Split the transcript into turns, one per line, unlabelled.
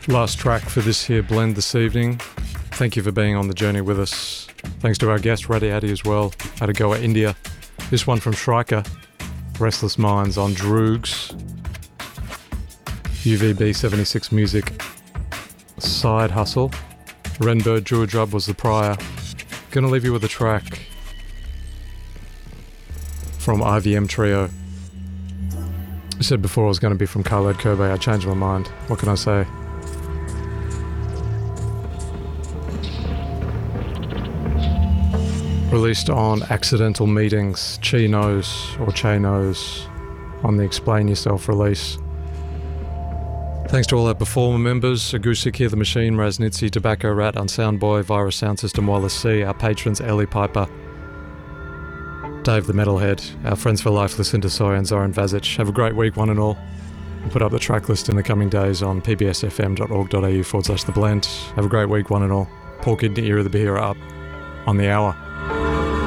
Last track for this here blend this evening. Thank you for being on the journey with us. Thanks to our guest Radhi Addy as well. Had a go at India. This one from Shrika, Restless Minds on Droogs. UVB 76 Music, Side Hustle. Renbird Jewel was the prior. Gonna leave you with a track from IVM Trio. I said before I was going to be from Khaled Kobe. I changed my mind. What can I say? Released on Accidental Meetings, Chinos or Chanos on the Explain Yourself release. Thanks to all our performer members, Agusik Here the Machine, Raznitzi, Tobacco Rat, Unsound Boy, Virus Sound System, Wallace C, our patrons Ellie Piper, Dave the Metalhead, our friends for life Lucinda Sawyer and Zoran Vazic. Have a great week one and all. We'll put up the track list in the coming days on pbsfm.org.au/the blend. Have a great week one and all. Paul Kidney, Era the Behira up on the hour.